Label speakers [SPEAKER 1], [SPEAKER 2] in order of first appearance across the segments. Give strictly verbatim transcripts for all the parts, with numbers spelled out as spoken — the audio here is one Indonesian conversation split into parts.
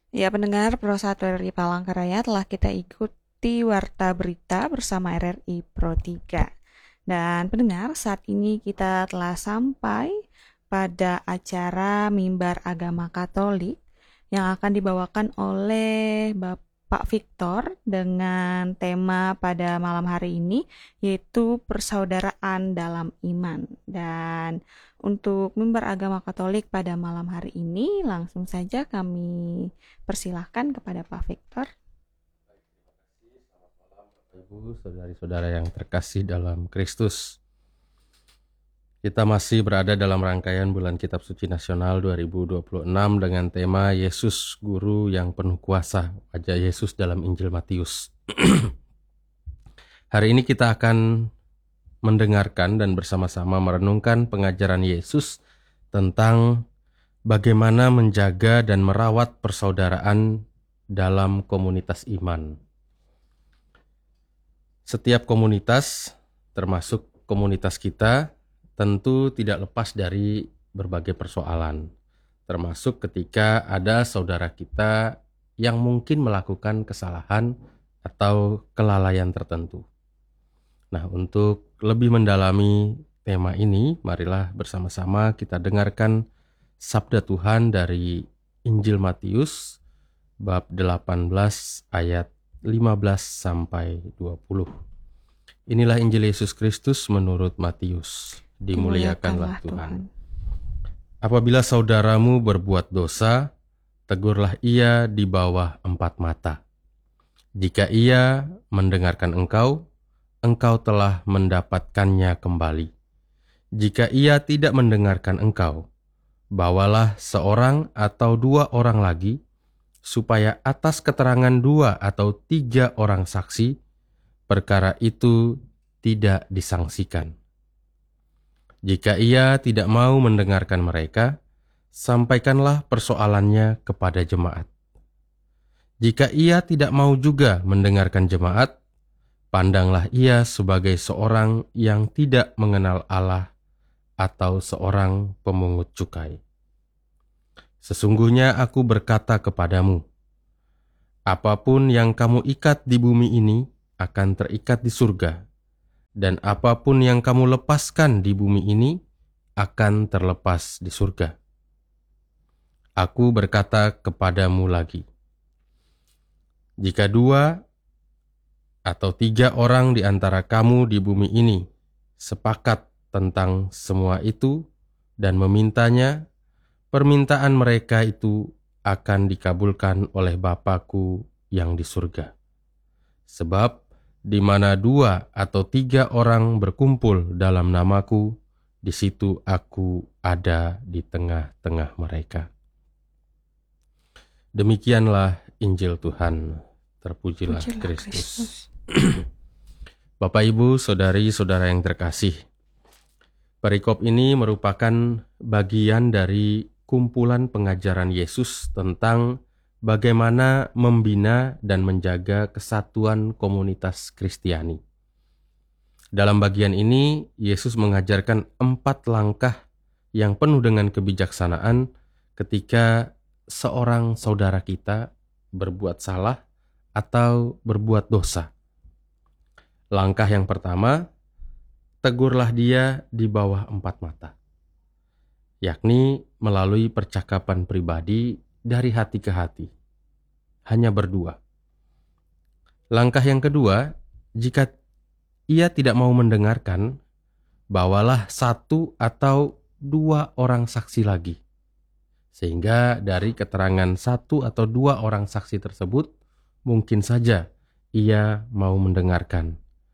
[SPEAKER 1] Ya pendengar, Pro satu R R I Palangkaraya telah kita ikuti Warta Berita bersama R R I Pro tiga. Dan pendengar, saat ini kita telah sampai pada acara Mimbar Agama Katolik yang akan dibawakan oleh Bapak Victor dengan tema pada malam hari ini yaitu persaudaraan dalam iman. Dan untuk Mimbar Agama Katolik pada malam hari ini langsung saja kami persilahkan kepada Pak Victor.
[SPEAKER 2] Ibu, saudari-saudara yang terkasih dalam Kristus. Kita masih berada dalam rangkaian Bulan Kitab Suci Nasional dua ribu dua puluh enam dengan tema Yesus Guru yang penuh kuasa, wajah Yesus dalam Injil Matius. Hari ini kita akan mendengarkan dan bersama-sama merenungkan pengajaran Yesus tentang bagaimana menjaga dan merawat persaudaraan dalam komunitas iman. Setiap komunitas, termasuk komunitas kita, tentu tidak lepas dari berbagai persoalan, termasuk ketika ada saudara kita yang mungkin melakukan kesalahan atau kelalaian tertentu. Nah, untuk lebih mendalami tema ini, marilah bersama-sama kita dengarkan sabda Tuhan dari Injil Matius, bab delapan belas ayat lima belas sampai dua puluh. Inilah Injil Yesus Kristus menurut Matius. Dimuliakanlah Tuhan. Apabila saudaramu berbuat dosa, tegurlah ia di bawah empat mata. Jika ia mendengarkan engkau, engkau telah mendapatkannya kembali. Jika ia tidak mendengarkan engkau, bawalah seorang atau dua orang lagi, supaya atas keterangan dua atau tiga orang saksi, perkara itu tidak disangsikan. Jika ia tidak mau mendengarkan mereka, sampaikanlah persoalannya kepada jemaat. Jika ia tidak mau juga mendengarkan jemaat, pandanglah ia sebagai seorang yang tidak mengenal Allah atau seorang pemungut cukai. Sesungguhnya aku berkata kepadamu, apapun yang kamu ikat di bumi ini akan terikat di surga, dan apapun yang kamu lepaskan di bumi ini akan terlepas di surga. Aku berkata kepadamu lagi, jika dua atau tiga orang di antara kamu di bumi ini sepakat tentang semua itu dan memintanya, permintaan mereka itu akan dikabulkan oleh Bapa-Ku yang di surga. Sebab di mana dua atau tiga orang berkumpul dalam namaku, di situ aku ada di tengah-tengah mereka. Demikianlah Injil Tuhan. Terpujilah
[SPEAKER 1] Pujilah
[SPEAKER 2] Kristus.
[SPEAKER 1] Kristus.
[SPEAKER 2] Bapak, Ibu, saudari-saudara yang terkasih, perikop ini merupakan bagian dari kumpulan pengajaran Yesus tentang bagaimana membina dan menjaga kesatuan komunitas Kristiani. Dalam bagian ini, Yesus mengajarkan empat langkah yang penuh dengan kebijaksanaan ketika seorang saudara kita berbuat salah atau berbuat dosa. Langkah yang pertama, tegurlah dia di bawah empat mata, yakni melalui percakapan pribadi dari hati ke hati, hanya berdua. Langkah yang kedua, jika ia tidak mau mendengarkan, bawalah satu atau dua orang saksi lagi. Sehingga dari keterangan satu atau dua orang saksi tersebut, mungkin saja ia mau mendengarkan.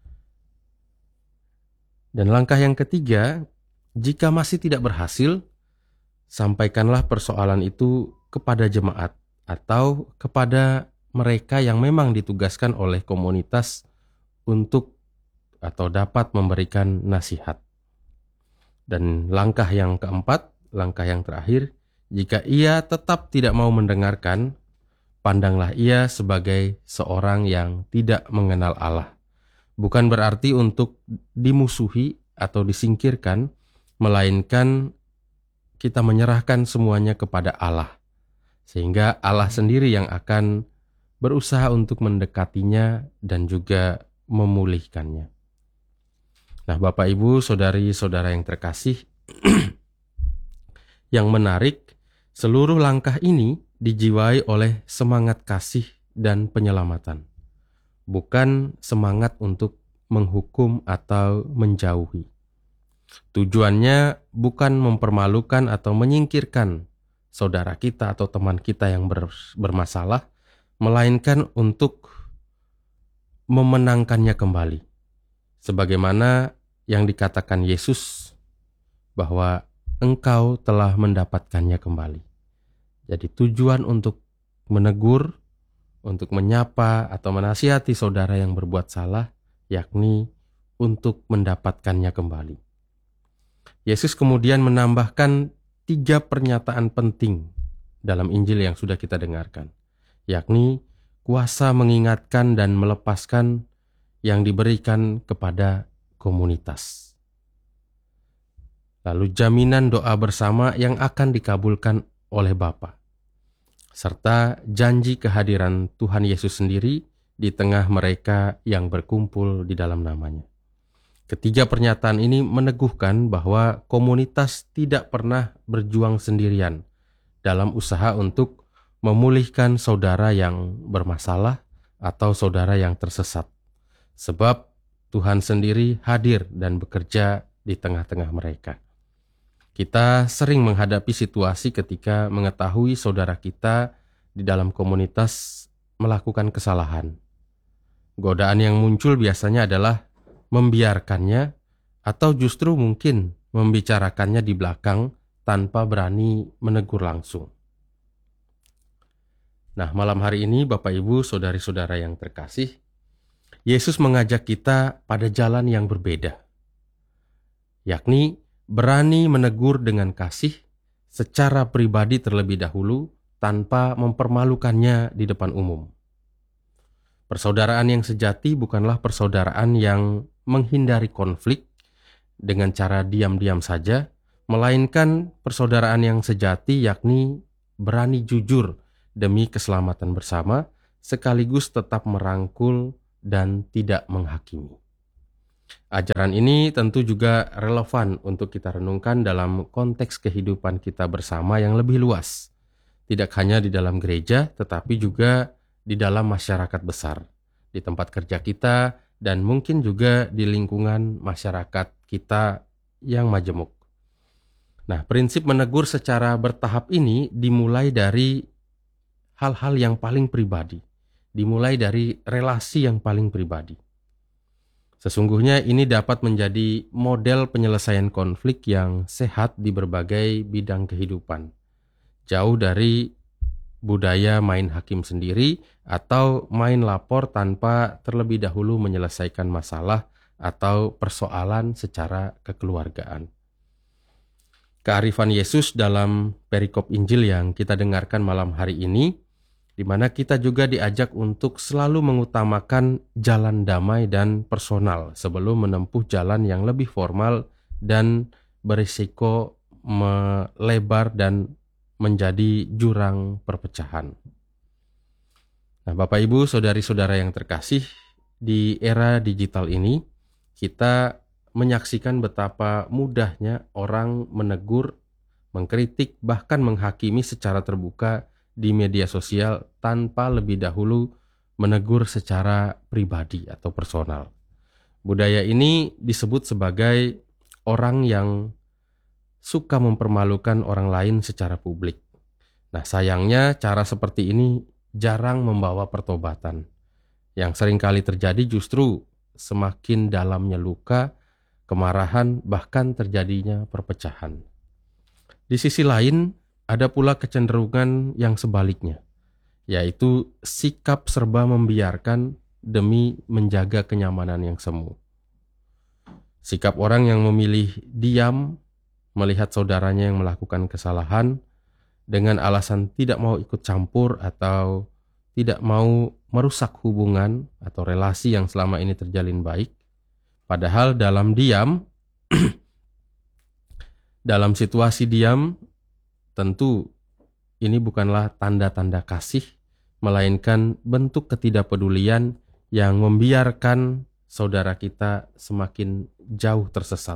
[SPEAKER 2] Dan langkah yang ketiga, jika masih tidak berhasil, sampaikanlah persoalan itu kepada jemaat atau kepada mereka yang memang ditugaskan oleh komunitas untuk atau dapat memberikan nasihat. Dan langkah yang keempat, langkah yang terakhir, jika ia tetap tidak mau mendengarkan, pandanglah ia sebagai seorang yang tidak mengenal Allah. Bukan berarti untuk dimusuhi atau disingkirkan, melainkan kita menyerahkan semuanya kepada Allah. sehingga Allah sendiri yang akan berusaha untuk mendekatinya dan juga memulihkannya. Nah, Bapak Ibu, saudari-saudara yang terkasih, yang menarik, seluruh langkah ini dijiwai oleh semangat kasih dan penyelamatan, bukan semangat untuk menghukum atau menjauhi. Tujuannya bukan mempermalukan atau menyingkirkan saudara kita atau teman kita yang ber, bermasalah, melainkan untuk memenangkannya kembali. Sebagaimana yang dikatakan Yesus bahwa engkau telah mendapatkannya kembali. Jadi tujuan untuk menegur, untuk menyapa atau menasihati saudara yang berbuat salah, yakni untuk mendapatkannya kembali. Yesus kemudian menambahkan tiga pernyataan penting dalam Injil yang sudah kita dengarkan, yakni kuasa mengingatkan dan melepaskan yang diberikan kepada komunitas. Lalu jaminan doa bersama yang akan dikabulkan oleh Bapa, serta janji kehadiran Tuhan Yesus sendiri di tengah mereka yang berkumpul di dalam namanya. Ketiga pernyataan ini meneguhkan bahwa komunitas tidak pernah berjuang sendirian dalam usaha untuk memulihkan saudara yang bermasalah atau saudara yang tersesat. Sebab Tuhan sendiri hadir dan bekerja di tengah-tengah mereka. Kita sering menghadapi situasi ketika mengetahui saudara kita di dalam komunitas melakukan kesalahan. Godaan yang muncul biasanya adalah membiarkannya atau justru mungkin membicarakannya di belakang tanpa berani menegur langsung. Nah, malam hari ini Bapak Ibu, saudari-saudara yang terkasih, Yesus mengajak kita pada jalan yang berbeda, yakni berani menegur dengan kasih secara pribadi terlebih dahulu tanpa mempermalukannya di depan umum. Persaudaraan yang sejati bukanlah persaudaraan yang menghindari konflik dengan cara diam-diam saja, melainkan persaudaraan yang sejati yakni berani jujur demi keselamatan bersama, sekaligus tetap merangkul dan tidak menghakimi. Ajaran ini tentu juga relevan untuk kita renungkan dalam konteks kehidupan kita bersama yang lebih luas. Tidak hanya di dalam gereja, tetapi juga di dalam masyarakat besar, di tempat kerja kita, dan mungkin juga di lingkungan masyarakat kita yang majemuk. Nah, prinsip menegur secara bertahap ini dimulai dari hal-hal yang paling pribadi, dimulai dari relasi yang paling pribadi. Sesungguhnya ini dapat menjadi model penyelesaian konflik yang sehat di berbagai bidang kehidupan. Jauh dari budaya main hakim sendiri atau main lapor tanpa terlebih dahulu menyelesaikan masalah atau persoalan secara kekeluargaan. Kearifan Yesus dalam perikop Injil yang kita dengarkan malam hari ini, di mana kita juga diajak untuk selalu mengutamakan jalan damai dan personal sebelum menempuh jalan yang lebih formal dan berisiko melebar dan menjadi jurang perpecahan. Nah, Bapak Ibu, saudari-saudara yang terkasih, di era digital ini kita menyaksikan betapa mudahnya orang menegur, mengkritik, bahkan menghakimi secara terbuka di media sosial tanpa lebih dahulu menegur secara pribadi atau personal. Budaya ini disebut sebagai orang yang suka mempermalukan orang lain secara publik. Nah, sayangnya cara seperti ini jarang membawa pertobatan. Yang seringkali terjadi justru semakin dalamnya luka, kemarahan, bahkan terjadinya perpecahan. Di sisi lain, ada pula kecenderungan yang sebaliknya, yaitu sikap serba membiarkan demi menjaga kenyamanan yang semu. Sikap orang yang memilih diam melihat saudaranya yang melakukan kesalahan dengan alasan tidak mau ikut campur atau tidak mau merusak hubungan atau relasi yang selama ini terjalin baik. Padahal dalam diam, dalam situasi diam, tentu ini bukanlah tanda-tanda kasih, melainkan bentuk ketidakpedulian yang membiarkan saudara kita semakin jauh tersesat.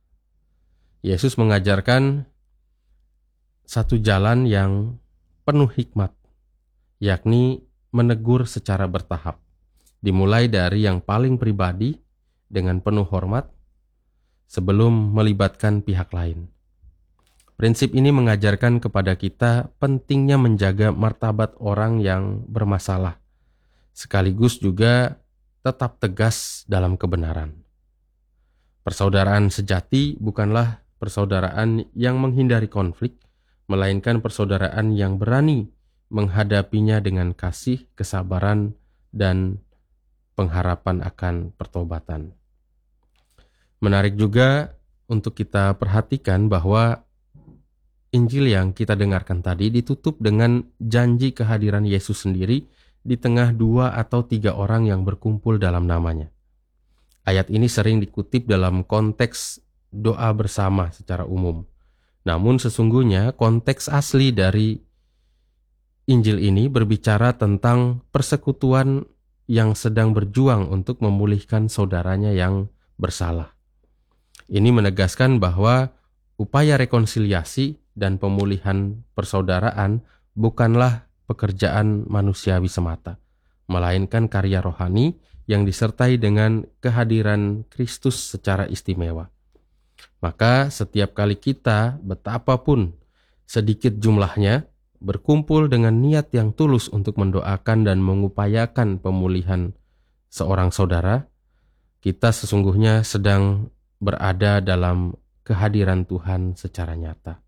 [SPEAKER 2] Yesus mengajarkan satu jalan yang penuh hikmat, yakni menegur secara bertahap, dimulai dari yang paling pribadi dengan penuh hormat sebelum melibatkan pihak lain. Prinsip ini mengajarkan kepada kita pentingnya menjaga martabat orang yang bermasalah, sekaligus juga tetap tegas dalam kebenaran. Persaudaraan sejati bukanlah persaudaraan yang menghindari konflik, melainkan persaudaraan yang berani menghadapinya dengan kasih, kesabaran, dan pengharapan akan pertobatan. Menarik juga untuk kita perhatikan bahwa Injil yang kita dengarkan tadi ditutup dengan janji kehadiran Yesus sendiri di tengah dua atau tiga orang yang berkumpul dalam namanya. Ayat ini sering dikutip dalam konteks doa bersama secara umum. Namun sesungguhnya konteks asli dari Injil ini berbicara tentang persekutuan yang sedang berjuang untuk memulihkan saudaranya yang bersalah. Ini menegaskan bahwa upaya rekonsiliasi dan pemulihan persaudaraan bukanlah pekerjaan manusiawi semata, melainkan karya rohani yang disertai dengan kehadiran Kristus secara istimewa. Maka setiap kali kita, betapapun sedikit jumlahnya, berkumpul dengan niat yang tulus untuk mendoakan dan mengupayakan pemulihan seorang saudara, kita sesungguhnya sedang berada dalam kehadiran Tuhan secara nyata.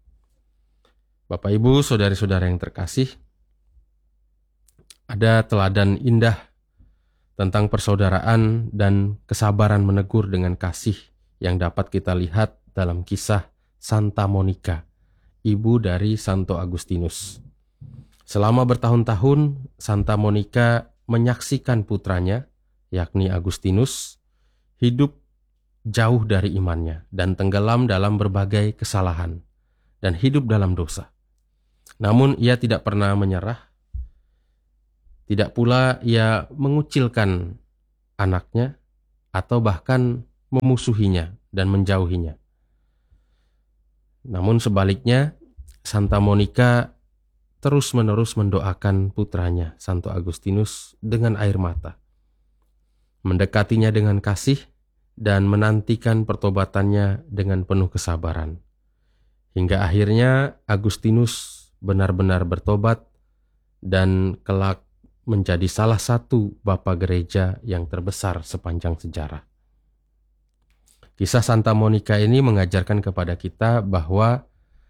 [SPEAKER 2] Bapak, Ibu, saudari-saudara yang terkasih, ada teladan indah tentang persaudaraan dan kesabaran menegur dengan kasih yang dapat kita lihat dalam kisah Santa Monica, ibu dari Santo Agustinus. Selama bertahun-tahun, Santa Monica menyaksikan putranya, yakni Agustinus, hidup jauh dari imannya dan tenggelam dalam berbagai kesalahan dan hidup dalam dosa. Namun ia tidak pernah menyerah, tidak pula ia mengucilkan anaknya atau bahkan memusuhinya dan menjauhinya. Namun sebaliknya, Santa Monica terus-menerus mendoakan putranya, Santo Agustinus, dengan air mata, mendekatinya dengan kasih, dan menantikan pertobatannya dengan penuh kesabaran. Hingga akhirnya Agustinus benar-benar bertobat dan kelak menjadi salah satu bapa gereja yang terbesar sepanjang sejarah. Kisah Santa Monica ini mengajarkan kepada kita bahwa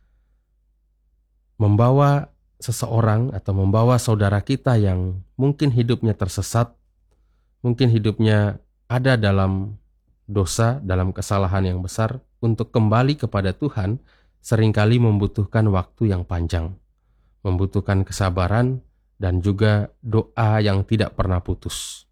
[SPEAKER 2] membawa seseorang atau membawa saudara kita yang mungkin hidupnya tersesat, mungkin hidupnya ada dalam dosa, dalam kesalahan yang besar, untuk kembali kepada Tuhan seringkali membutuhkan waktu yang panjang, membutuhkan kesabaran dan juga doa yang tidak pernah putus.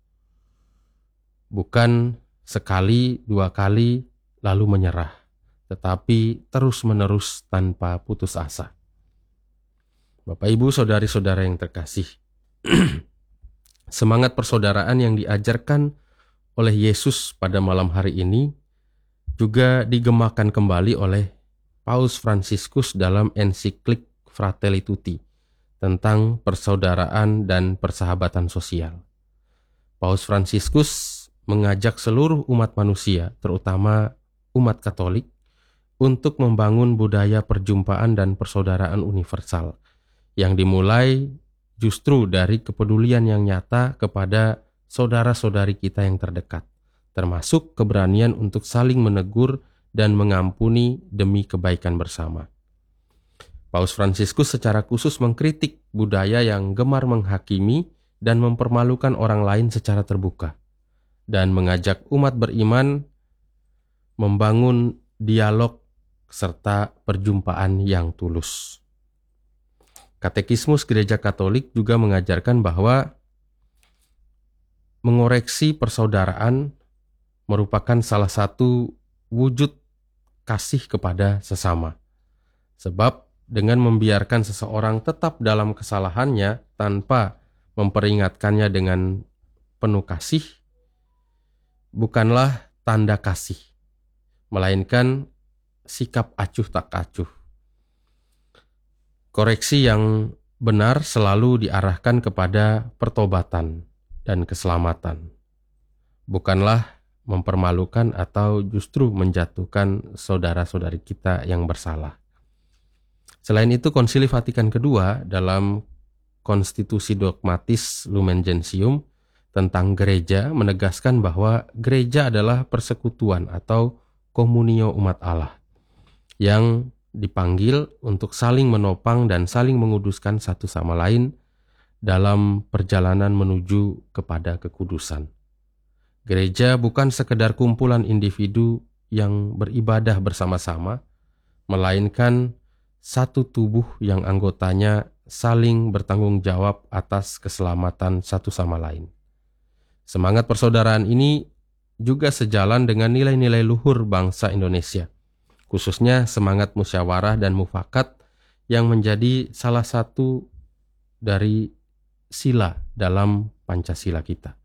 [SPEAKER 2] Bukan sekali, dua kali lalu menyerah, tetapi terus-menerus tanpa putus asa. Bapak, Ibu, saudari-saudara yang terkasih, semangat persaudaraan yang diajarkan oleh Yesus pada malam hari ini juga digemakan kembali oleh Paus Fransiskus dalam ensiklik Fratelli Tutti tentang persaudaraan dan persahabatan sosial. Paus Fransiskus mengajak seluruh umat manusia, terutama umat Katolik, untuk membangun budaya perjumpaan dan persaudaraan universal yang dimulai justru dari kepedulian yang nyata kepada saudara-saudari kita yang terdekat, termasuk keberanian untuk saling menegur dan mengampuni demi kebaikan bersama. Paus Fransiskus secara khusus mengkritik budaya yang gemar menghakimi dan mempermalukan orang lain secara terbuka, dan mengajak umat beriman membangun dialog serta perjumpaan yang tulus. Katekismus Gereja Katolik juga mengajarkan bahwa mengoreksi persaudaraan merupakan salah satu wujud kasih kepada sesama. Sebab dengan membiarkan seseorang tetap dalam kesalahannya tanpa memperingatkannya dengan penuh kasih, bukanlah tanda kasih, melainkan sikap acuh tak acuh. Koreksi yang benar selalu diarahkan kepada pertobatan dan keselamatan, bukanlah mempermalukan atau justru menjatuhkan saudara-saudari kita yang bersalah. Selain itu, Konsili Vatikan kedua dalam Konstitusi Dogmatis Lumen Gentium tentang gereja menegaskan bahwa gereja adalah persekutuan atau komunio umat Allah yang dipanggil untuk saling menopang dan saling menguduskan satu sama lain dalam perjalanan menuju kepada kekudusan. Gereja bukan sekedar kumpulan individu yang beribadah bersama-sama, melainkan satu tubuh yang anggotanya saling bertanggung jawab atas keselamatan satu sama lain. Semangat persaudaraan ini juga sejalan dengan nilai-nilai luhur bangsa Indonesia, khususnya semangat musyawarah dan mufakat yang menjadi salah satu dari sila dalam Pancasila kita.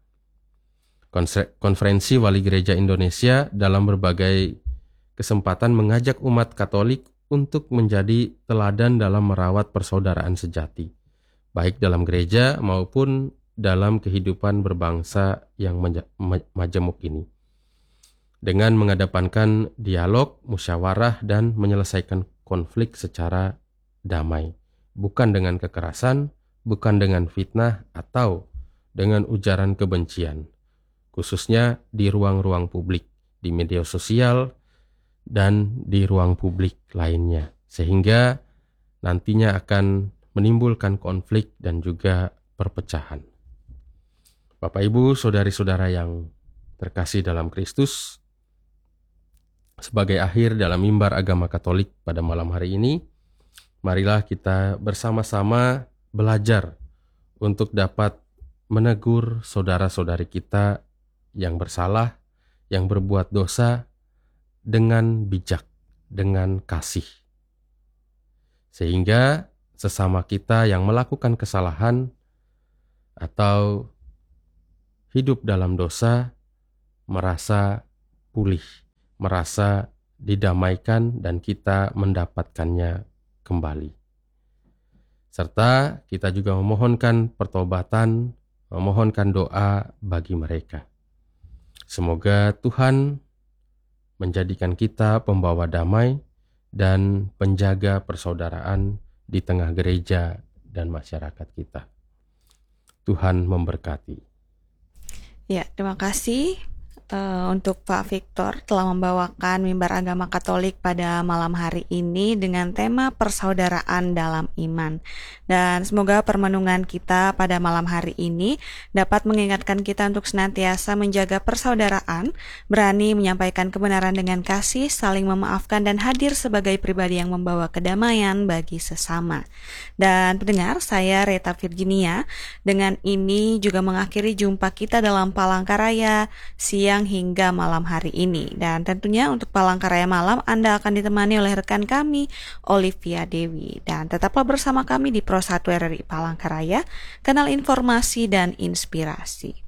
[SPEAKER 2] Konferensi Wali Gereja Indonesia dalam berbagai kesempatan mengajak umat Katolik untuk menjadi teladan dalam merawat persaudaraan sejati, baik dalam gereja maupun dalam kehidupan berbangsa yang majemuk ini. Dengan mengedepankan dialog, musyawarah, dan menyelesaikan konflik secara damai, bukan dengan kekerasan, bukan dengan fitnah, atau dengan ujaran kebencian, khususnya di ruang-ruang publik, di media sosial, dan di ruang publik lainnya, sehingga nantinya akan menimbulkan konflik dan juga perpecahan. Bapak, Ibu, saudari-saudara yang terkasih dalam Kristus, sebagai akhir dalam mimbar agama Katolik pada malam hari ini, marilah kita bersama-sama belajar untuk dapat menegur saudara-saudari kita yang bersalah, yang berbuat dosa, dengan bijak, dengan kasih. Sehingga sesama kita yang melakukan kesalahan atau hidup dalam dosa merasa pulih, merasa didamaikan, dan kita mendapatkannya kembali. Serta kita juga memohonkan pertobatan, memohonkan doa bagi mereka. Semoga Tuhan menjadikan kita pembawa damai dan penjaga persaudaraan di tengah gereja dan masyarakat kita. Tuhan memberkati.
[SPEAKER 1] Ya, terima kasih uh, untuk Pak Victor telah membawakan mimbar agama Katolik pada malam hari ini dengan tema persaudaraan dalam iman. Dan semoga permenungan kita pada malam hari ini dapat mengingatkan kita untuk senantiasa menjaga persaudaraan, berani menyampaikan kebenaran dengan kasih, saling memaafkan, dan hadir sebagai pribadi yang membawa kedamaian bagi sesama. Dan pendengar, saya Reta Virginia dengan ini juga mengakhiri jumpa kita dalam Palangkaraya siang hingga malam hari ini. Dan tentunya untuk Palangkaraya malam Anda akan ditemani oleh rekan kami Olivia Dewi. Dan tetaplah bersama kami di Pro satu R R I Palangkaraya, kanal informasi dan inspirasi.